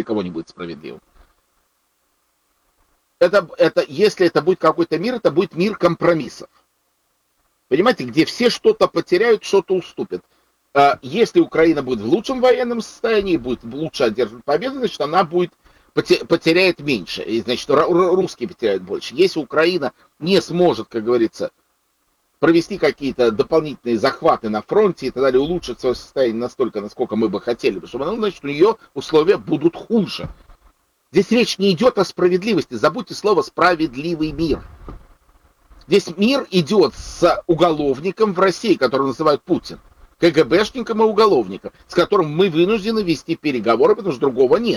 кого не будет справедливым. Если это будет какой-то мир, это будет мир компромиссов. Понимаете, где все что-то потеряют, что-то уступят. Если Украина будет в лучшем военном состоянии, будет лучше одерживать победу, значит, она будет потеряет меньше, и, значит, русские потеряют больше. Если Украина не сможет, как говорится, провести какие-то дополнительные захваты на фронте и так далее, улучшить свое состояние настолько, насколько мы бы хотели, чтобы оно, значит, у нее условия будут хуже. Здесь речь не идет о справедливости, забудьте слово «справедливый мир». Здесь мир идет с уголовником в России, которого называют Путин, КГБшником и уголовником, с которым мы вынуждены вести переговоры, потому что другого нет.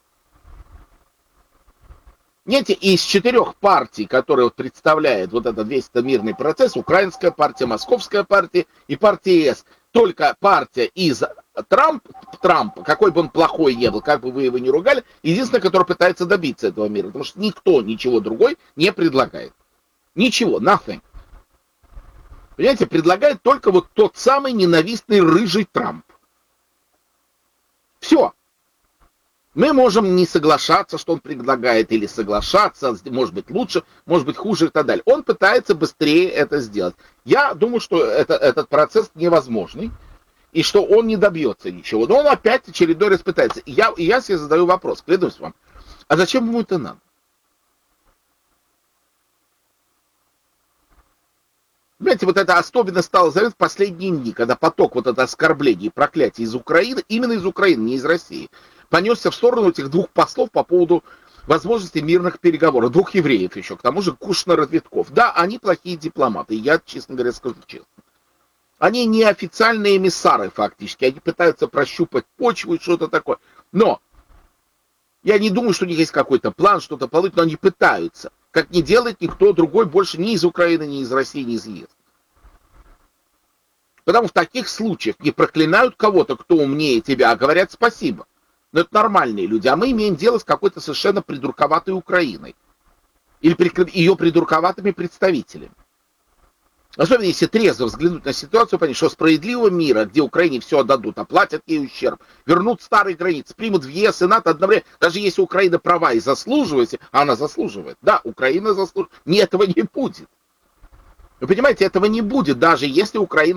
Знаете, из 4 партий, которые вот представляет вот этот весь этот мирный процесс, украинская партия, московская партия и партия ЕС, только партия из Трампа, какой бы он плохой не был, как бы вы его ни ругали, единственная, которая пытается добиться этого мира, потому что никто ничего другой не предлагает. Ничего, nothing. Понимаете, предлагает только вот тот самый ненавистный рыжий Трамп. Все. Мы можем не соглашаться, что он предлагает, или соглашаться, может быть лучше, может быть хуже и так далее. Он пытается быстрее это сделать. Я думаю, что этот процесс невозможный, и что он не добьется ничего. Но он опять очередной раз пытается. И я себе задаю вопрос, клянусь вам, а зачем ему это надо? Понимаете, вот это особенно стало заметно в последние дни, когда поток вот это оскорблений и проклятий из Украины, именно из Украины, не из России, понесся в сторону этих 2 послов по поводу возможности мирных переговоров. 2 евреев еще, к тому же Кушнер и Витков. Да, они плохие дипломаты, я, честно говоря, скажу честно. Они неофициальные эмиссары фактически, они пытаются прощупать почву и что-то такое. Но я не думаю, что у них есть какой-то план, что-то получить, но они пытаются. Как не делает никто другой больше ни из Украины, ни из России, ни из ЕС. Потому в таких случаях не проклинают кого-то, кто умнее тебя, а говорят спасибо. Но это нормальные люди. А мы имеем дело с какой-то совершенно придурковатой Украиной. Или ее придурковатыми представителями. Особенно если трезво взглянуть на ситуацию, понять, что справедливого мира, где Украине все отдадут, оплатят ей ущерб, вернут старые границы, примут в ЕС и НАТО одновременно, даже если Украина права и заслуживает, а она заслуживает, да, Украина заслуживает, этого не будет. Вы понимаете, этого не будет, даже если Украина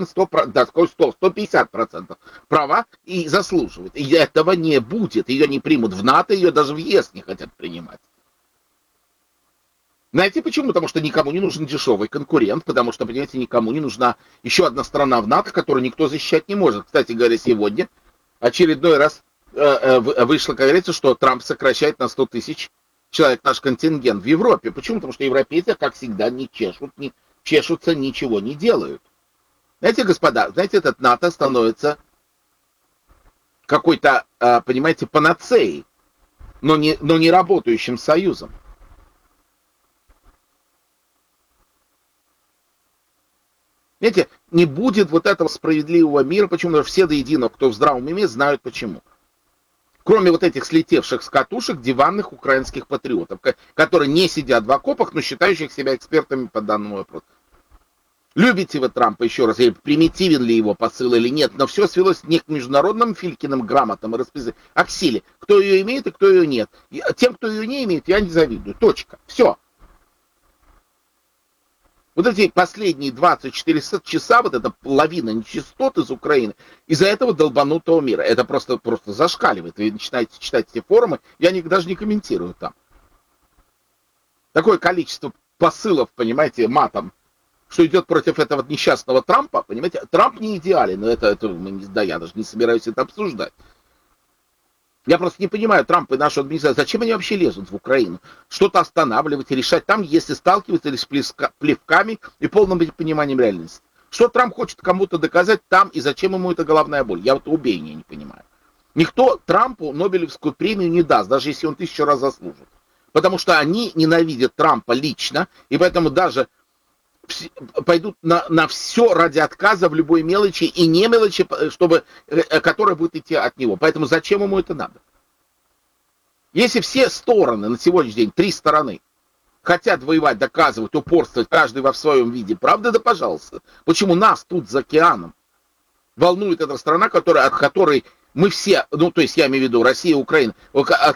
150% права и заслуживает. И этого не будет. Ее не примут в НАТО, ее даже в ЕС не хотят принимать. Знаете почему? Потому что никому не нужен дешевый конкурент, потому что, понимаете, никому не нужна еще одна страна в НАТО, которую никто защищать не может. Кстати говоря, сегодня очередной раз вышло, как говорится, что Трамп сокращает на 100 тысяч человек наш контингент в Европе. Почему? Потому что европейцы, как всегда, не чешутся, ничего не делают. Знаете, господа, знаете, этот НАТО становится какой-то, понимаете, панацеей, но не работающим союзом. Знаете, не будет вот этого справедливого мира. Почему? Потому что все до единого, кто в здравом уме, знают почему. Кроме вот этих слетевших с катушек диванных украинских патриотов, которые не сидят в окопах, но считающих себя экспертами по данному вопросу. Любите вы Трампа, еще раз, или примитивен ли его посыл или нет, но все свелось не к международным Филькиным грамотам и расписаниям, а к силе. Кто ее имеет и кто ее нет. И тем, кто ее не имеет, я не завидую. Точка. Все. Вот эти последние 24 часа, вот эта лавина нечистот из Украины, из-за этого долбанутого мира. Это просто зашкаливает. Вы начинаете читать эти форумы, я даже не комментирую там. Такое количество посылов, понимаете, матом, что идет против этого несчастного Трампа, понимаете, Трамп не идеален, но я даже не собираюсь это обсуждать. Я просто не понимаю Трампа и нашу администрацию, зачем они вообще лезут в Украину? Что-то останавливать и решать там, если сталкиваются лишь с плевками и полным пониманием реальности. Что Трамп хочет кому-то доказать там, и зачем ему эта головная боль? Я вот убейни не понимаю. Никто Трампу Нобелевскую премию не даст, даже если он 1000 раз заслужит. Потому что они ненавидят Трампа лично, и поэтому даже пойдут на все ради отказа в любой мелочи и не мелочи, которая будет идти от него. Поэтому зачем ему это надо? Если все стороны на сегодняшний день, 3 стороны, хотят воевать, доказывать, упорствовать, каждый во своем виде, правда, да пожалуйста. Почему нас тут за океаном волнует эта страна, от которой мы все, ну то есть я имею в виду Россия, Украина, от